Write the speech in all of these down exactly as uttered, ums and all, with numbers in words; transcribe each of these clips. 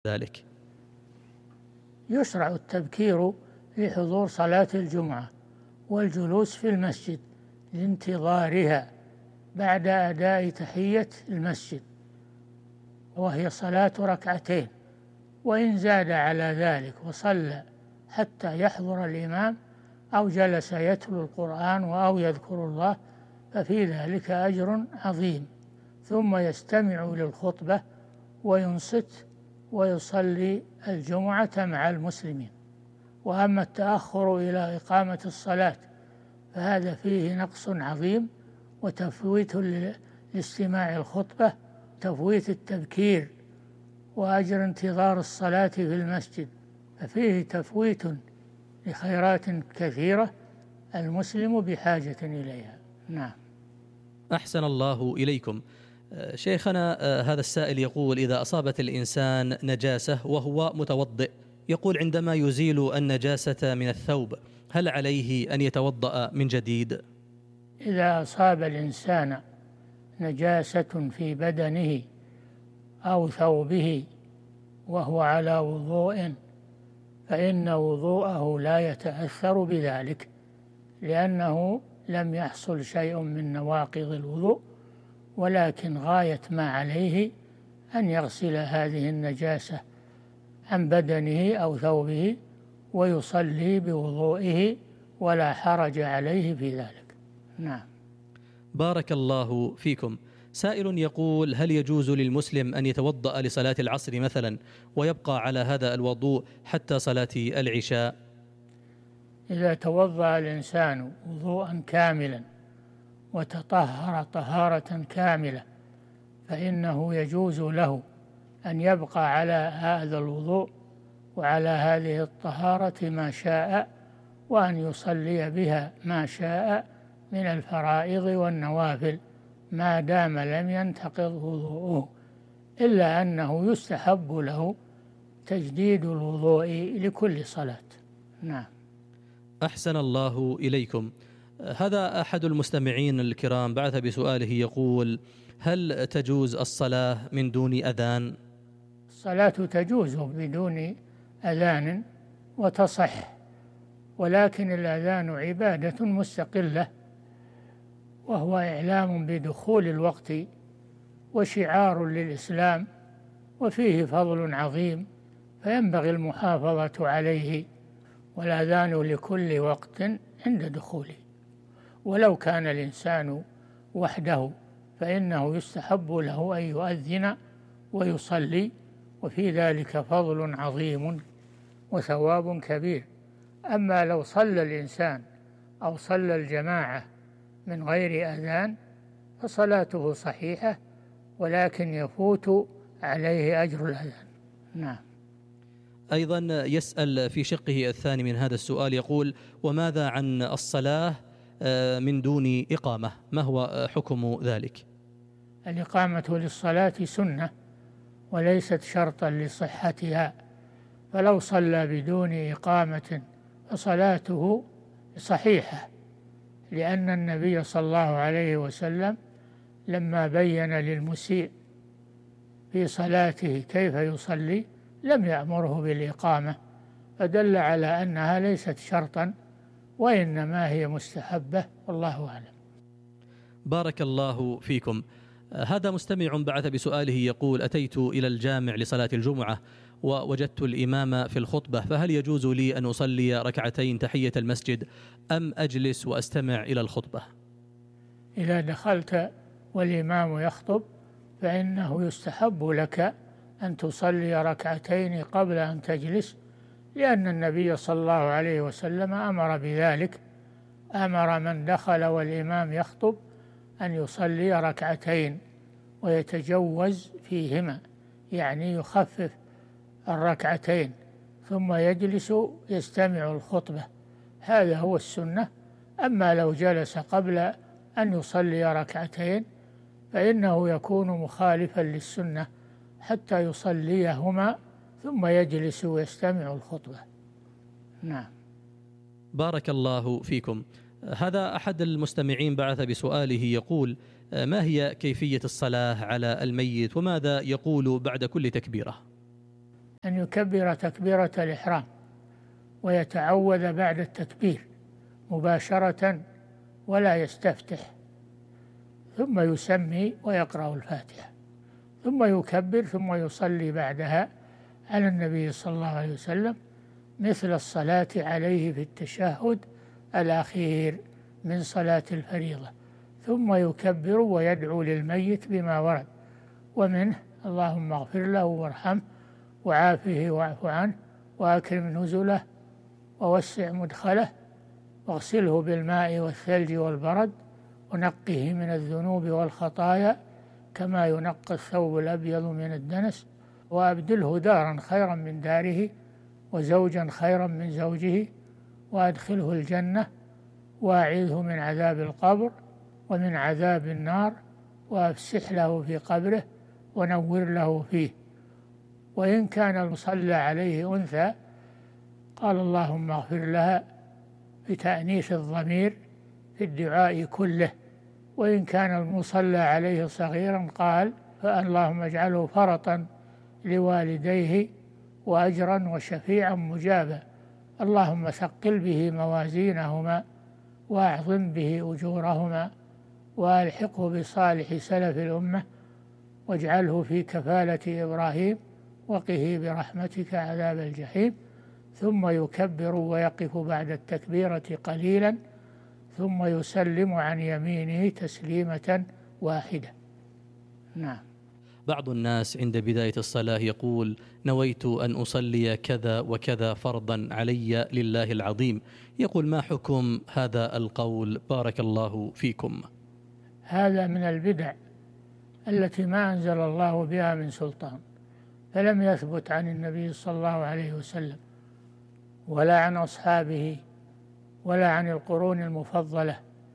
ذلك؟ يشرع التبكير لحضور صلاة الجمعة والجلوس في المسجد لانتظارها بعد أداء تحية المسجد، وهي صلاة ركعتين. وإن زاد على ذلك وصلى حتى يحضر الإمام أو جلس يتلو القرآن أو يذكر الله ففي ذلك أجر عظيم، ثم يستمع للخطبة وينصت ويصلي الجمعة مع المسلمين. وأما التأخر إلى إقامة الصلاة فهذا فيه نقص عظيم وتفويت لاستماع الخطبة، تفويت التبكير وأجر انتظار الصلاة في المسجد، ففيه تفويت لخيرات كثيرة المسلم بحاجة إليها. نعم. أحسن الله إليكم. شيخنا، هذا السائل يقول: إذا أصابت الإنسان نجاسة وهو متوضئ، يقول عندما يزيل النجاسة من الثوب هل عليه أن يتوضأ من جديد؟ إذا أصاب الإنسان نجاسة في بدنه أو ثوبه وهو على وضوء فإن وضوءه لا يتأثر بذلك، لأنه لم يحصل شيء من نواقض الوضوء، ولكن غاية ما عليه أن يغسل هذه النجاسة عن بدنه أو ثوبه ويصلي بوضوئه ولا حرج عليه في ذلك. نعم. بارك الله فيكم. سائل يقول: هل يجوز للمسلم أن يتوضأ لصلاة العصر مثلا ويبقى على هذا الوضوء حتى صلاة العشاء؟ إذا توضأ الإنسان وضوءا كاملا وتطهر طهارة كاملة فإنه يجوز له أن يبقى على هذا الوضوء وعلى هذه الطهارة ما شاء، وأن يصلي بها ما شاء من الفرائض والنوافل ما دام لم ينتقض وضوءه، إلا أنه يستحب له تجديد الوضوء لكل صلاة. نعم. أحسن الله إليكم. هذا أحد المستمعين الكرام بعث بسؤاله يقول: هل تجوز الصلاة من دون أذان؟ الصلاة تجوز بدون أذان وتصح، ولكن الأذان عبادة مستقلة، وهو إعلام بدخول الوقت وشعار للإسلام، وفيه فضل عظيم فينبغي المحافظة عليه، والأذان لكل وقت عند دخوله. ولو كان الإنسان وحده فإنه يستحب له أن يؤذن ويصلي، وفي ذلك فضل عظيم وثواب كبير. أما لو صلى الإنسان أو صلى الجماعة من غير أذان فصلاته صحيحة، ولكن يفوت عليه أجر الأذان. نعم. أيضا يسأل في شقه الثاني من هذا السؤال يقول: وماذا عن الصلاة من دون إقامة؟ ما هو حكم ذلك؟ الإقامة للصلاة سنة وليست شرطا لصحتها، فلو صلى بدون إقامة فصلاته صحيحة، لأن النبي صلى الله عليه وسلم لما بين للمسيء في صلاته كيف يصلي لم يأمره بالإقامة، فدل على أنها ليست شرطا وإنما هي مستحبة، والله أعلم. بارك الله فيكم. هذا مستمع بعث بسؤاله يقول: أتيت إلى الجامع لصلاة الجمعة ووجدت الإمام في الخطبة، فهل يجوز لي أن أصلي ركعتين تحية المسجد أم أجلس وأستمع إلى الخطبة؟ إذا دخلت والإمام يخطب فإنه يستحب لك أن تصلي ركعتين قبل أن تجلس، لأن النبي صلى الله عليه وسلم أمر بذلك، أمر من دخل والإمام يخطب أن يصلي ركعتين ويتجوز فيهما، يعني يخفف الركعتين ثم يجلس يستمع الخطبة، هذا هو السنة. أما لو جلس قبل أن يصلي ركعتين فإنه يكون مخالفا للسنة حتى يصليهما ثم يجلس ويستمع الخطبة. نعم. بارك الله فيكم. هذا أحد المستمعين بعث بسؤاله يقول: ما هي كيفية الصلاة على الميت وماذا يقول بعد كل تكبيرة؟ أن يكبر تكبيرة الإحرام ويتعوذ بعد التكبير مباشرة ولا يستفتح، ثم يسمي ويقرأ الفاتحة، ثم يكبر، ثم يصلي بعدها على النبي صلى الله عليه وسلم مثل الصلاة عليه في التشهد الأخير من صلاة الفريضة، ثم يكبر ويدعو للميت بما ورد، ومنه اللهم اغفر له وارحمه وعافه واعف عنه وأكرم نزله ووسع مدخله واغسله بالماء والثلج والبرد ونقه من الذنوب والخطايا كما ينقى الثوب الأبيض من الدنس، وأبدله دارا خيرا من داره وزوجا خيرا من زوجه وأدخله الجنة وأعيذه من عذاب القبر ومن عذاب النار وأفسح له في قبره ونور له فيه. وإن كان المصلى عليه أنثى قال اللهم اغفر لها بتأنيث الضمير في الدعاء كله، وإن كان المصلى عليه صغيرا قال فاللهم اجعله فرطا لوالديه وأجرا وشفيعا مجابا، اللهم ثقل به موازينهما وأعظم به أجورهما وألحقه بصالح سلف الأمة واجعله في كفالة إبراهيم وقه برحمتك عذاب الجحيم. ثم يكبر ويقف بعد التكبيرة قليلا ثم يسلم عن يمينه تسليمة واحدة. نعم. بعض الناس عند بداية الصلاة يقول نويت أن أصلي كذا وكذا فرضا علي لله العظيم، يقول ما حكم هذا القول بارك الله فيكم؟ هذا من البدع التي ما أنزل الله بها من سلطان، فلم يثبت عن النبي صلى الله عليه وسلم ولا عن أصحابه ولا عن القرون المفضلة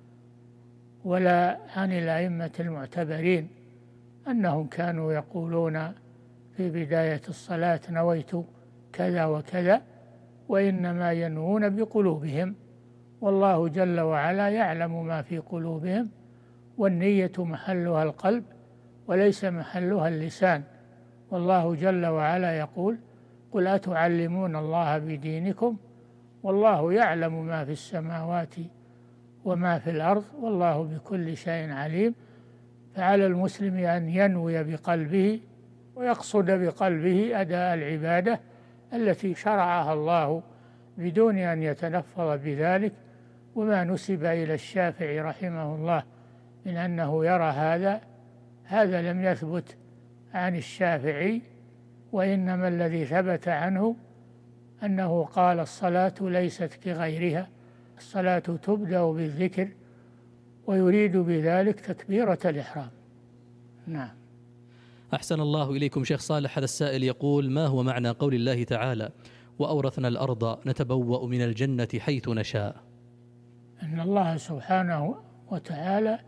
ولا عن الأئمة المعتبرين أنهم كانوا يقولون في بداية الصلاة نويت كذا وكذا، وإنما ينوون بقلوبهم، والله جل وعلا يعلم ما في قلوبهم، والنية محلها القلب وليس محلها اللسان، والله جل وعلا يقول قل أتعلمون الله بدينكم والله يعلم ما في السماوات وما في الأرض والله بكل شيء عليم. فعلى المسلم أن ينوي بقلبه ويقصد بقلبه أداء العبادة التي شرعها الله بدون أن يتلفظ بذلك. وما نسب إلى الشافعي رحمه الله من أنه يرى هذا هذا لم يثبت عن الشافعي، وإنما الذي ثبت عنه أنه قال الصلاة ليست كغيرها، الصلاة تبدأ بالذكر ويريد بذلك تكبيرة الإحرام. نعم. أحسن الله إليكم شيخ صالح. هذا السائل يقول ما هو معنى قول الله تعالى وأورثنا الأرض نتبوأ من الجنة حيث نشاء؟ أن الله سبحانه وتعالى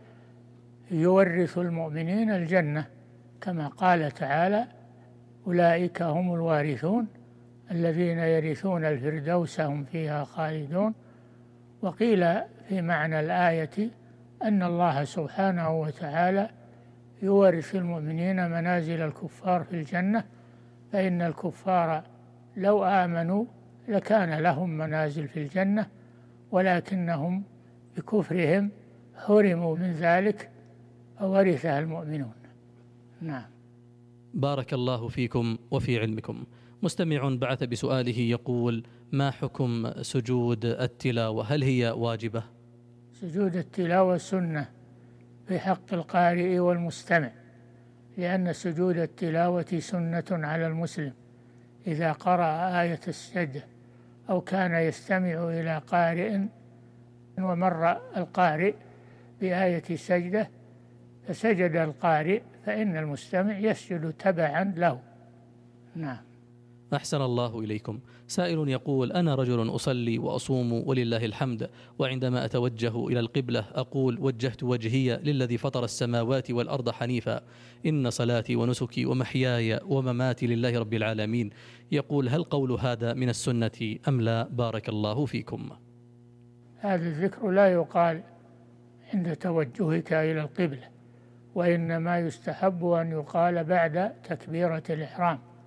يورث المؤمنين الجنة كما قال تعالى أولئك هم الوارثون الذين يرثون الفردوس هم فيها خالدون. وقيل في معنى الآية أن الله سبحانه وتعالى يورث المؤمنين منازل الكفار في الجنة، فإن الكفار لو آمنوا لكان لهم منازل في الجنة، ولكنهم بكفرهم حرموا من ذلك فورثها المؤمنون. نعم. بارك الله فيكم وفي علمكم. مستمع بعث بسؤاله يقول ما حكم سجود التلاوة؟ هل هي واجبة؟ سجود التلاوة سنة في حق القارئ والمستمع، لأن سجود التلاوة سنة على المسلم إذا قرأ آية السجدة أو كان يستمع إلى قارئ ومر القارئ بآية سجدة فسجد القارئ فإن المستمع يسجد تبعا له. نعم. أحسن الله إليكم. سائل يقول أنا رجل أصلي وأصوم ولله الحمد، وعندما أتوجه إلى القبلة أقول وجهت وجهي للذي فطر السماوات والأرض حنيفا، إن صلاتي ونسكي ومحياي ومماتي لله رب العالمين. يقول هل قول هذا من السنة أم لا؟ بارك الله فيكم. هذا الذكر لا يقال عند توجهك إلى القبلة، وإنما يستحب أن يقال بعد تكبيرة الإحرام،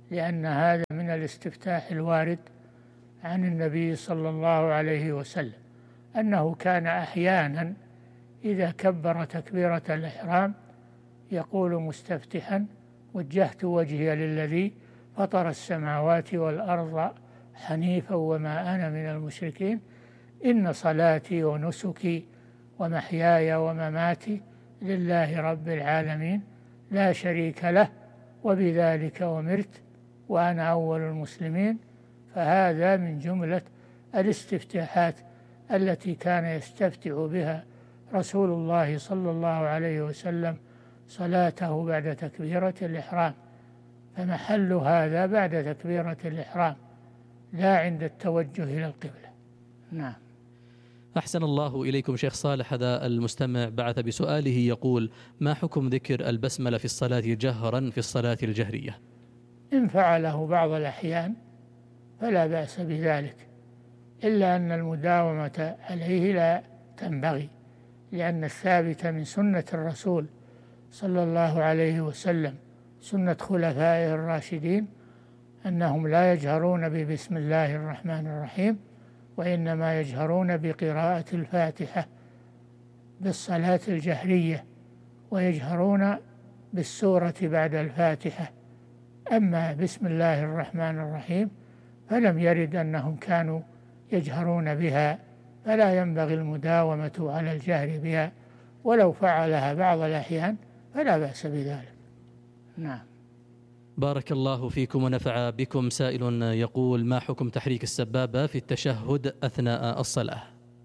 لأن هذا من الاستفتاح الوارد عن النبي صلى الله عليه وسلم، أنه كان أحيانا إذا كبر تكبيرة الإحرام يقول مستفتحا: وجهت وجهي للذي فطر السماوات والأرض حنيفا وما أنا من المشركين إن صلاتي ونسكي ومحياي ومماتي لله رب العالمين لا شريك له وبذلك أمرت وأنا أول المسلمين. فهذا من جملة الاستفتاحات التي كان يستفتح بها رسول الله صلى الله عليه وسلم صلاته بعد تكبيرة الإحرام، فمحل هذا بعد تكبيرة الإحرام لا عند التوجه إلى القبلة. نعم. أحسن الله إليكم شيخ صالح. هذا المستمع بعث بسؤاله يقول: ما حكم ذكر البسملة في الصلاة جهرا في الصلاة الجهرية؟ إن فعله بعض الأحيان فلا بأس بذلك، إلا أن المداومة عليه لا تنبغي، لأن الثابت من سنة الرسول صلى الله عليه وسلم سنة خلفائه الراشدين أنهم لا يجهرون ببسم الله الرحمن الرحيم، وإنما يجهرون بقراءة الفاتحة بالصلاة الجهرية، ويجهرون بالسورة بعد الفاتحة. أما بسم الله الرحمن الرحيم فلم يرد أنهم كانوا يجهرون بها، فلا ينبغي المداومة على الجهر بها، ولو فعلها بعض الأحيان فلا بأس بذلك. نعم. بارك الله فيكم ونفع بكم. سائل يقول: ما حكم تحريك السبابة في التشهد أثناء الصلاة؟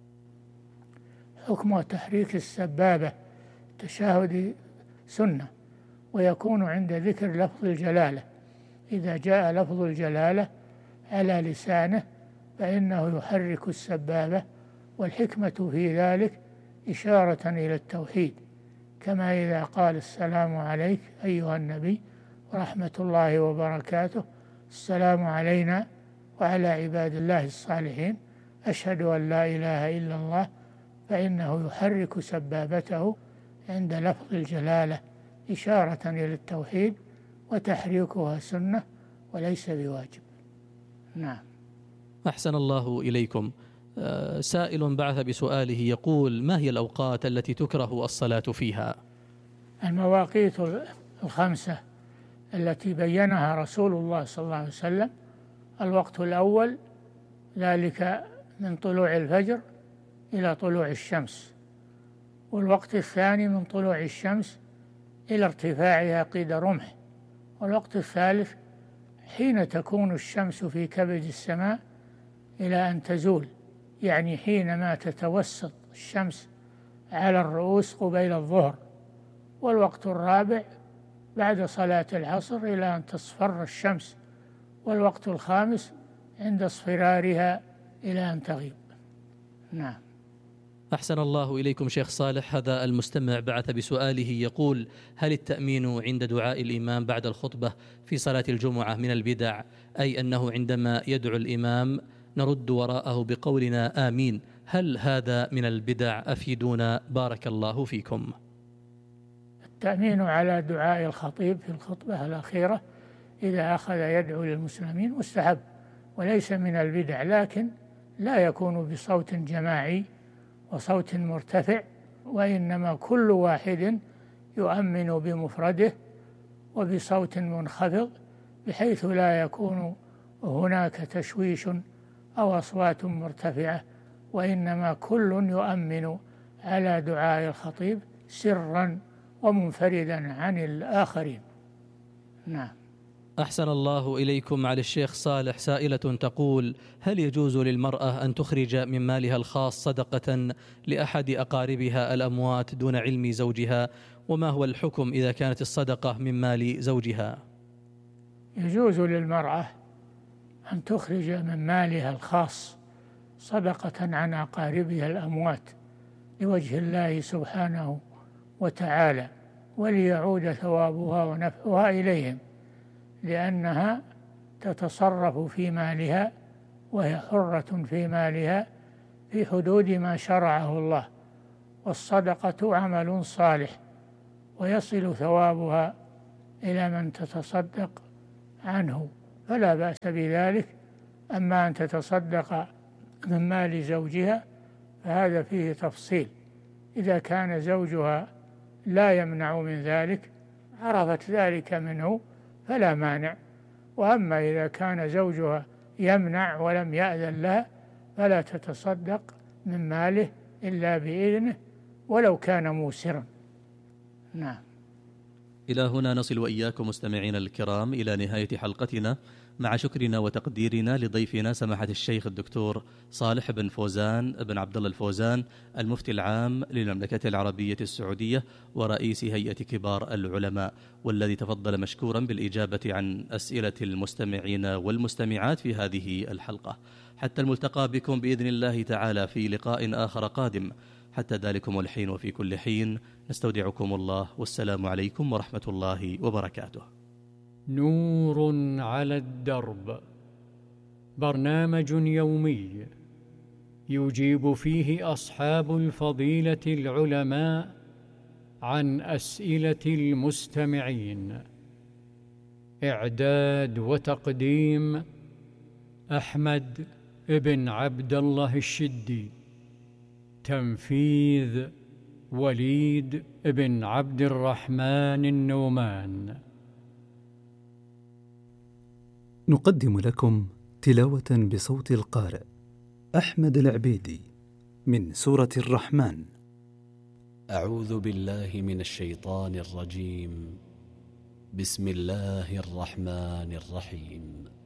حكم تحريك السبابة التشهد سنة، ويكون عند ذكر لفظ الجلالة. إذا جاء لفظ الجلالة على لسانه فإنه يحرك السبابة، والحكمة في ذلك إشارة إلى التوحيد، كما إذا قال: السلام عليك أيها النبي ورحمة الله وبركاته، السلام علينا وعلى عباد الله الصالحين، أشهد أن لا إله إلا الله، فإنه يحرك سبابته عند لفظ الجلالة إشارة إلى التوحيد، وتحريكها سنة وليس بواجب. نعم. أحسن الله إليكم. سائل بعث بسؤاله يقول: ما هي الأوقات التي تكره الصلاة فيها؟ المواقيت الخمسة التي بينها رسول الله صلى الله عليه وسلم: الوقت الأول ذلك من طلوع الفجر إلى طلوع الشمس، والوقت الثاني من طلوع الشمس إلى ارتفاعها قيد رمح، والوقت الثالث حين تكون الشمس في كبد السماء إلى أن تزول، يعني حينما تتوسط الشمس على الرؤوس قبيل الظهر، والوقت الرابع بعد صلاة العصر إلى أن تصفر الشمس، والوقت الخامس عند اصفرارها إلى أن تغيب. نعم. أحسن الله إليكم شيخ صالح. هذا المستمع بعث بسؤاله يقول: هل التأمين عند دعاء الإمام بعد الخطبة في صلاة الجمعة من البدع؟ أي أنه عندما يدعو الإمام نرد وراءه بقولنا آمين، هل هذا من البدع؟ أفيدونا بارك الله فيكم. التأمين على دعاء الخطيب في الخطبة الأخيرة إذا أخذ يدعو للمسلمين مستحب وليس من البدع، لكن لا يكون بصوت جماعي وصوت مرتفع، وإنما كل واحد يؤمن بمفرده وبصوت منخفض، بحيث لا يكون هناك تشويش أو أصوات مرتفعة، وإنما كل يؤمن على دعاء الخطيب سرا ومنفردا عن الآخرين. نعم. أحسن الله إليكم. على الشيخ صالح سائلة تقول: هل يجوز للمرأة أن تخرج من مالها الخاص صدقة لأحد أقاربها الأموات دون علم زوجها؟ وما هو الحكم إذا كانت الصدقة من مال زوجها؟ يجوز للمرأة أن تخرج من مالها الخاص صدقة عن أقاربها الأموات لوجه الله سبحانه وتعالى، وليعود ثوابها ونفعها إليهم، لأنها تتصرف في مالها وهي حرة في مالها في حدود ما شرعه الله، والصدقة عمل صالح ويصل ثوابها إلى من تتصدق عنه فلا بأس بذلك. أما أن تتصدق من مال زوجها فهذا فيه تفصيل. إذا كان زوجها لا يمنع من ذلك عرفت ذلك منه فلا مانع، وأما إذا كان زوجها يمنع ولم يأذن لها فلا تتصدق من ماله إلا بإذنه ولو كان موسرا. نعم. إلى هنا نصل وإياكم مستمعين الكرام إلى نهاية حلقتنا، مع شكرنا وتقديرنا لضيفنا سماحة الشيخ الدكتور صالح بن فوزان بن عبد الله الفوزان، المفتي العام للمملكة العربية السعودية ورئيس هيئة كبار العلماء، والذي تفضل مشكورا بالإجابة عن أسئلة المستمعين والمستمعات في هذه الحلقة. حتى الملتقى بكم بإذن الله تعالى في لقاء آخر قادم. حتى ذلكم الحين وفي كل حين نستودعكم الله، والسلام عليكم ورحمة الله وبركاته. نور على الدرب، برنامج يومي يجيب فيه أصحاب الفضيلة العلماء عن أسئلة المستمعين. إعداد وتقديم أحمد بن عبد الله الشدي. تنفيذ وليد بن عبد الرحمن النومان. نقدم لكم تلاوة بصوت القارئ أحمد العبيدي من سورة الرحمن. أعوذ بالله من الشيطان الرجيم. بسم الله الرحمن الرحيم.